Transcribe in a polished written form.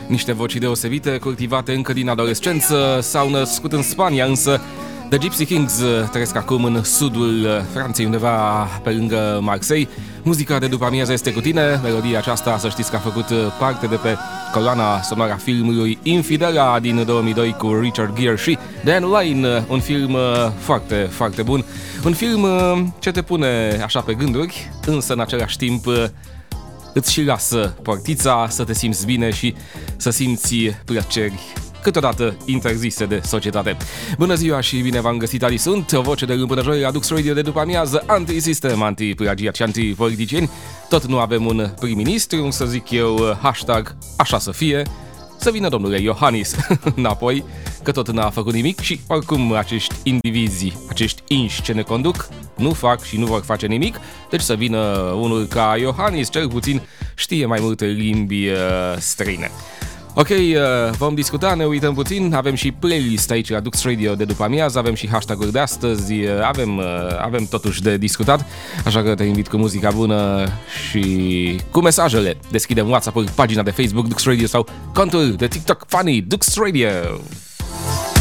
Niște voci deosebite, cultivate încă din adolescență, s-au născut în Spania, însă The Gypsy Kings trăiesc acum în sudul Franței, undeva pe lângă Marseille. Muzica de după amiază este cu tine. Melodia aceasta, să știți că a făcut parte de pe coloana sonora filmului Infidela din 2002 cu Richard Gere și Dan Lane, un film foarte, foarte bun. Un film ce te pune așa pe gânduri, însă în același timp îți și lasă portița să te simți bine și să simți plăceri câteodată interzise de societate. Bună ziua și bine v-am găsit, Ali sunt, o voce de luni până joi la Dux Radio de după amiază, anti-sistem, anti-plagiat și anti-politicieni. Tot nu avem un prim-ministru, să zic eu, hashtag așa să fie, să vină domnule Iohannis înapoi, că tot n-a făcut nimic și oricum acești indivizi, acești inși ce ne conduc, nu fac și nu vor face nimic, deci să vină unul ca Iohannis, cel puțin știe mai multe limbi străine. Ok, vom discuta, ne uităm puțin, avem și playlist aici la Dux Radio de după amiază, avem și hashtag-uri de astăzi, avem totuși de discutat, așa că te invit cu muzica bună și cu mesajele. Deschidem WhatsApp-ul, pagina de Facebook Dux Radio sau contul de TikTok Funny Dux Radio.